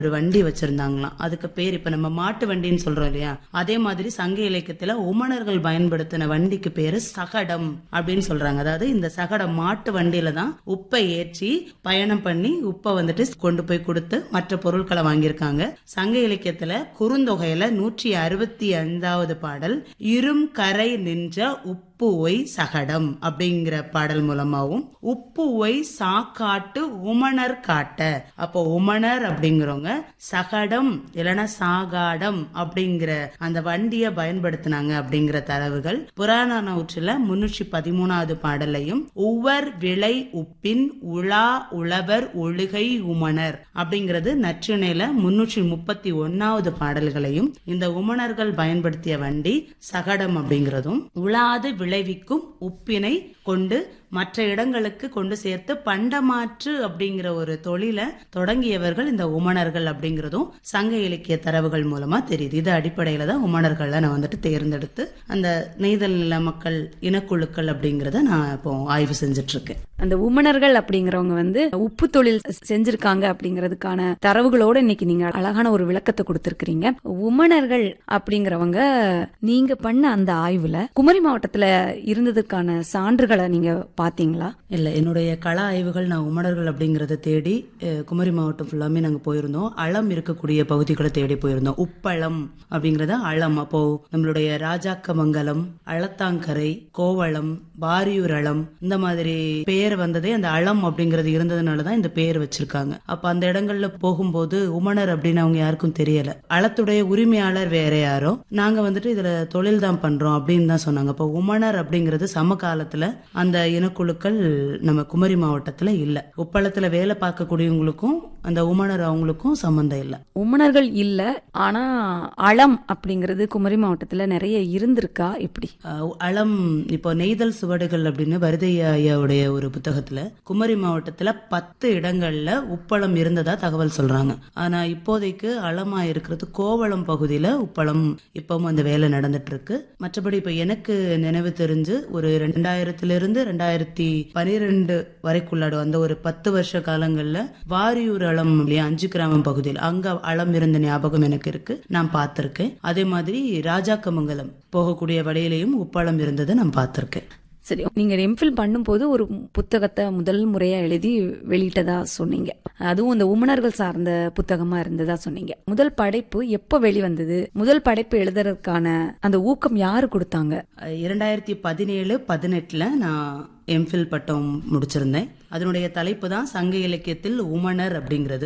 ஒரு வண்டி வச்சிருந்தாங்களாம். அதுக்கு பேர் இப்ப நம்ம மாட்டு வண்டின்னு சொல்றோம் இல்லையா, அதே மாதிரி சங்க இலக்கியத்துல உமணர்கள் பயன்படுத்தின வண்டிக்கு பேரு சகடம் அப்படின்னு சொல்றாங்க. அதாவது இந்த சகடம் மாட்டு வண்டியில தான் உப்பை ஏற்றி பயணம் பண்ணி உப்பை வந்துட்டு கொண்டு போய் கொடுத்து மற்ற பொருட்களை வாங்கியிருக்காங்க. சங்க இலக்கியத்துல குறுந்தொகையில 165வது பாடல் இரும் கரை நின்ற உப்பு ஒய் சகடம் அப்படிங்கிற பாடல் மூலமாவும் உப்பு ஒய் சாக்காட்டு உமணர் காட்ட, அப்போ உமணர் அப்படிங்கிறவங்க சகடம் இல்லைன்னா சாகாடம் அப்படிங்கிற அந்த வண்டிய பயன்படுத்தினாங்க அப்படிங்கிற தரவுகள் புராண நூற்றுல 313வது பாடலையும் உவர் விளை உப்பின் உலா உழவர் ஒழுகை உமணர் அப்படிங்கிறது நற்றிணையில 331வது பாடல்களையும் இந்த உமணர்கள் பயன்படுத்திய வண்டி சகடம் அப்படிங்கிறதும் உலாது விளைவிக்கும் உப்பினை கொண்டு மற்ற இடங்களுக்கு கொண்டு சேர்த்து பண்டமாற்று அப்படிங்கிற ஒரு தொழிலை தொடங்கியவர்கள் இந்த உமணர்கள் அப்படிங்கிறதும் சங்க இலக்கிய தரவுகள் மூலமா தெரியுது. இது அடிப்படையில தான் உமணர்களை நான் வந்துட்டு தேர்ந்தெடுத்து அந்த நெய்தல் நில மக்கள் இனக்குழுக்கள் அப்படிங்கறத நான் இப்போ ஆய்வு செஞ்சுட்டு இருக்கேன். அந்த உமணர்கள் அப்படிங்கிறவங்க வந்து உப்பு தொழில் செஞ்சிருக்காங்க அப்படிங்கறதுக்கான தரவுகளோட இன்னைக்கு நீங்க அழகான ஒரு விளக்கத்தை கொடுத்திருக்கிறீங்க. உமணர்கள் அப்படிங்கிறவங்க நீங்க பண்ண அந்த ஆய்வுல குமரி மாவட்டத்துல இருந்ததுக்கான சான்றுகளை நீங்க பாத்தீங்களா? இல்ல, என்னுடைய கள ஆய்வுகள் நான் உமணர்கள் அப்படிங்கறத தேடி குமரி மாவட்டம் ஃபுல்லாமே நாங்க போயிருந்தோம். அளம் இருக்கக்கூடிய பகுதிகளை தேடி போயிருந்தோம். உப்பளம் அப்படிங்கறத அளம், அப்போ நம்மளுடைய ராஜாக்கமங்கலம், அளத்தாங்கரை, கோவளம், பாரியூர் அளம், இந்த மாதிரி பெயர் வந்ததே அந்த அளம் அப்படிங்கறது இருந்ததுனாலதான் இந்த பெயர் வச்சிருக்காங்க. அப்ப அந்த இடங்கள்ல போகும்போது உமணர் அப்படின்னு அவங்க யாருக்கும் தெரியல. அளத்துடைய உரிமையாளர் வேற யாரோ, நாங்க வந்துட்டு இதுல தொழில் தான் பண்றோம் அப்படின்னு தான் சொன்னாங்க. அப்ப உமணர் அப்படிங்கறது சமகாலத்துல அந்த இனக்குழுக்கள் நம்ம குமரி மாவட்டத்துல இல்ல. உப்பளத்துல வேலை பார்க்கக்கூடியவங்களுக்கும் அந்த உமணர் அவங்களுக்கும் சம்பந்தம் இல்ல. உமணர்கள் இல்ல, ஆனா அளம் அப்படிங்கிறது குமரி மாவட்டத்துல நிறைய இருந்திருக்கா? எப்படி அளம் இப்போ நெய்தல் சுவடுகள் அப்படின்னு வருதையாவுடைய ஒரு புத்தகத்துல குமரி மாவட்டத்துல 10 இடங்கள்ல உப்பளம் இருந்ததா தகவல் சொல்றாங்க. ஆனா இப்போதைக்கு அளமா இருக்கிறது கோவளம் பகுதியில உப்பளம் இப்பவும் அந்த வேலை நடந்துட்டு இருக்கு. மற்றபடி இப்ப எனக்கு நினைவு தெரிஞ்சு ஒரு 2000 2012 வரைக்குள்ளாடு அந்த ஒரு 10 வருஷ காலங்கள்ல வாரியூர் அளம் 5 கிராமம் பகுதியில் அங்க அளம் இருந்த ஞாபகம் எனக்கு இருக்கு, நான் பார்த்திருக்கேன். அதே மாதிரி ராஜாக்கமங்கலம் போகக்கூடிய வழியிலையும் உப்பளம் இருந்ததை நான் பார்த்திருக்கேன். சரி, நீங்க எம்ஃபில் பண்ணும்போது ஒரு புத்தகத்தை முதல் முறையா எழுதி வெளியிட்டதா சொன்னீங்க. அதுவும் இந்த உமணர்கள் சார்ந்த புத்தகமா இருந்ததா சொன்னீங்க. முதல் படைப்பு எப்ப வெளிவந்தது? முதல் படைப்பு எழுதுறதுக்கான அந்த ஊக்கம் யாரு கொடுத்தாங்க? 2017-18 நான் எம்ஃபில் பட்டம் முடிச்சிருந்தேன். அதனுடைய தலைப்பு தான் சங்க இலக்கியத்தில் உமணர் அப்படிங்கிறது.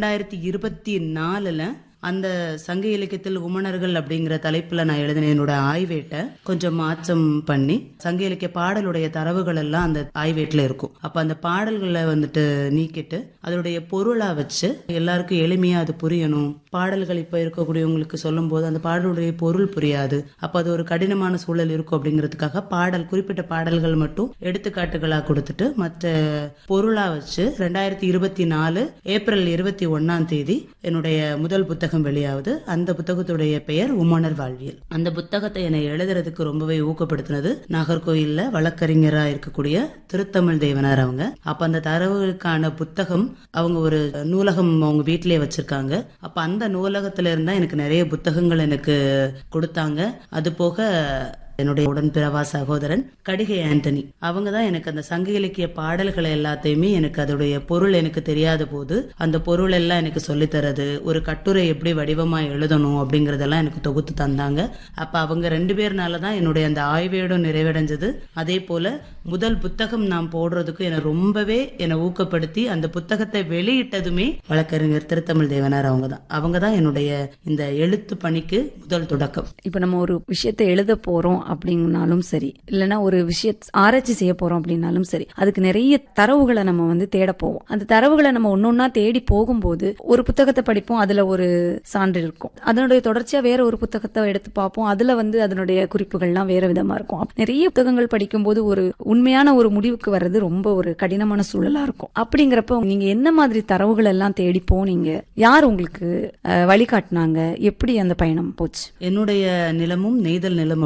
2024 அந்த சங்க இலக்கியத்தில் உமணர்கள் அப்படிங்கிற தலைப்புல நான் எழுதின என்னோட ஆய்வேட்டை கொஞ்சம் மாற்றம் பண்ணி சங்க இலக்கிய பாடலுடைய தரவுகள் எல்லாம் அந்த ஆய்வேட்டில் இருக்கும். அப்ப அந்த பாடல்களை வந்துட்டு நீக்கிட்டு அதனுடைய பொருளா வச்சு எல்லாருக்கும் எளிமையா அது புரியணும். பாடல்கள் இப்ப இருக்கக்கூடியவங்களுக்கு சொல்லும் போது அந்த பாடலுடைய பொருள் புரியாது, அப்ப அது ஒரு கடினமான சூழல் இருக்கும் அப்படிங்கிறதுக்காக குறிப்பிட்ட பாடல்கள் மட்டும் எடுத்துக்காட்டுகளா கொடுத்துட்டு மற்ற பொருளா வச்சு 2024 ஏப்ரல் 21 என்னுடைய முதல் புத்தகம் வெளியாவது. அந்த புத்தகத்துடைய பெயர் உமணர் வாழ்வியல். அந்த புத்தகத்தை என்னை எழுதுறதுக்கு ரொம்பவே ஊக்கப்படுத்தினது நாகர்கோயில்ல வழக்கறிஞரா இருக்கக்கூடிய திருத்தமிழ் தேவனார் அவங்க. அப்ப அந்த தரவுகளுக்கான புத்தகம் அவங்க ஒரு நூலகம் அவங்க வீட்டிலேயே வச்சிருக்காங்க. அப்ப அந்த நூலகத்துல இருந்தா எனக்கு நிறைய புத்தகங்கள் எனக்கு கொடுத்தாங்க. அது போக என்னுடைய உடன்பிறவா சகோதரன் கடிகை ஆண்டனி அவங்க தான் எனக்கு அந்த சங்க இலக்கிய பாடல்களை எல்லாத்தையுமே எனக்கு அதோடைய பொருள் எனக்கு தெரியாத போது அந்த பொருள் எல்லாம் எனக்கு சொல்லி தரது, ஒரு கட்டுரை எப்படி வடிவமா எழுதணும் அப்படிங்கறதெல்லாம் எனக்கு தொகுத்து தந்தாங்க. அப்ப அவங்க 2 பேர்னாலதான் என்னுடைய அந்த ஆய்வேடும் நிறைவடைஞ்சது. அதே போல முதல் புத்தகம் நான் போடுறதுக்கு என்னை ரொம்பவே என்னை ஊக்கப்படுத்தி அந்த புத்தகத்தை வெளியிட்டதுமே வழக்கறிஞர் திருத்தமிழ் தேவனார் அவங்க தான் என்னுடைய இந்த எழுத்து பணிக்கு முதல் தொடக்கம். இப்ப நம்ம ஒரு விஷயத்தை எழுத போறோம் அப்படின்னாலும் சரி, இல்லைன்னா ஒரு விஷயத்தை ஆராய்ச்சி செய்ய போறோம் அப்படின்னாலும் சரி, அதுக்கு நிறைய தரவுகளை நம்ம வந்து தேட போவோம். அந்த தரவுகளை நம்ம ஒன்னொன்னா தேடி போகும்போது ஒரு புத்தகத்தை படிப்போம், அதுல ஒரு சான்று இருக்கும். அதனுடைய தொடர்ச்சியா வேற ஒரு புத்தகத்தை எடுத்து பார்ப்போம், அதுல வந்து அதனுடைய குறிப்புகள்லாம் வேற விதமா இருக்கும். நிறைய புத்தகங்கள் படிக்கும்போது ஒரு உண்மையான ஒரு முடிவுக்கு வர்றது ரொம்ப ஒரு கடினமான சூழலா இருக்கும். அப்படிங்கிறப்ப நீங்க என்ன மாதிரி தரவுகள் எல்லாம் தேடி போனீங்க? யார் உங்களுக்கு வழிகாட்டினாங்க? எப்படி அந்த பயணம் போச்சு? என்னுடைய நிலமும் நெய்தல் நிலம் அப்படிங்கறதுனால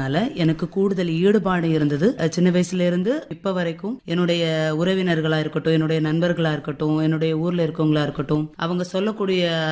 இருந்ததுனால எனக்கு கூடுதல் ஈடுபாடு இருந்தது. சின்ன வயசுல இருந்து இப்ப வரைக்கும் என்னுடைய உறவினர்களா இருக்கட்டும், என்னுடைய நண்பர்களா இருக்கட்டும், என்னுடைய ஊர்ல இருக்கவங்களா இருக்கட்டும், அவங்க சொல்லக்கூடிய